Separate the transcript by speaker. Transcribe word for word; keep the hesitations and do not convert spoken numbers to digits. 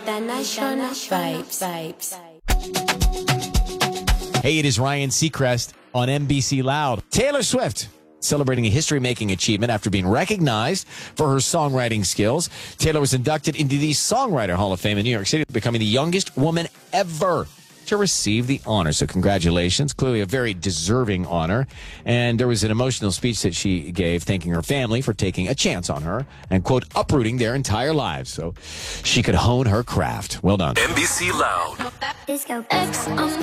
Speaker 1: International vibes. vibes.
Speaker 2: Hey, it is Ryan Seacrest on N B C Loud. Taylor Swift celebrating a history-making achievement after being recognized for her songwriting skills. Taylor was inducted into the Songwriter Hall of Fame in New York City, becoming the youngest woman ever to receive the honor. So congratulations. Clearly a very deserving honor. And there was an emotional speech that she gave thanking her family for taking a chance on her and, quote, uprooting their entire lives so she could hone her craft. Well done.
Speaker 3: N B C Loud.
Speaker 1: Disco X on